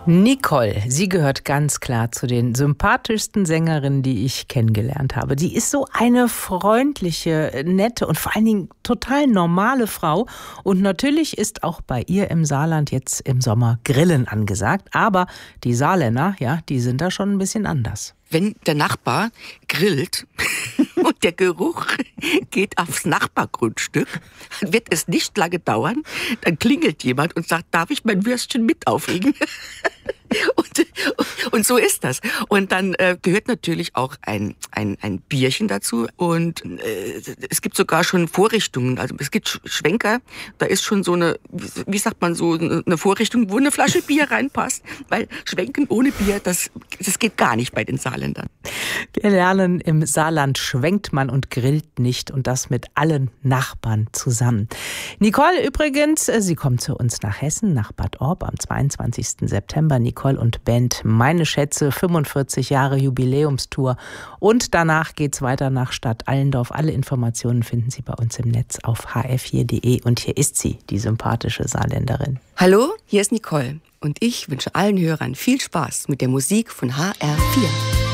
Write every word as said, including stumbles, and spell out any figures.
Nicole, sie gehört ganz klar zu den sympathischsten Sängerinnen, die ich kennengelernt habe. Die ist so eine freundliche, nette und vor allen Dingen total normale Frau. Und natürlich ist auch bei ihr im Saarland jetzt im Sommer Grillen angesagt. Aber die Saarländer, ja, die sind da schon ein bisschen anders. Wenn der Nachbar grillt und der Geruch geht aufs Nachbargrundstück, dann wird es nicht lange dauern. Dann klingelt jemand und sagt, darf ich mein Würstchen mit aufhängen? Und, und so ist das. Und dann äh, gehört natürlich auch ein, ein, ein Bierchen dazu. Und äh, es gibt sogar schon Vorrichtungen. Also es gibt Schwenker, da ist schon so eine, wie sagt man, so eine Vorrichtung, wo eine Flasche Bier reinpasst. Weil Schwenken ohne Bier, das, das geht gar nicht bei den Saarländern. Wir lernen, im Saarland schwenkt man und grillt nicht. Und das mit allen Nachbarn zusammen. Nicole übrigens, sie kommt zu uns nach Hessen, nach Bad Orb am zweiundzwanzigsten September. Nicole und Band Meine Schätze, fünfundvierzig Jahre Jubiläumstour. Und danach geht's weiter nach Stadt Allendorf. Alle Informationen finden Sie bei uns im Netz auf h r vier punkt d e. Und hier ist sie, die sympathische Saarländerin. Hallo, hier ist Nicole. Und ich wünsche allen Hörern viel Spaß mit der Musik von H R vier.